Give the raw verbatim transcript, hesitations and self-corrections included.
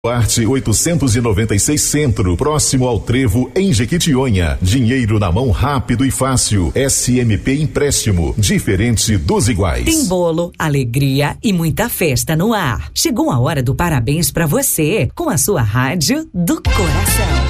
Arte oitocentos e noventa e seis Centro, próximo ao Trevo, em Jequitinhonha. Dinheiro na mão rápido e fácil. S M P Empréstimo, diferente dos iguais. Tem bolo, alegria e muita festa no ar. Chegou a hora do parabéns pra você, com a sua rádio do coração.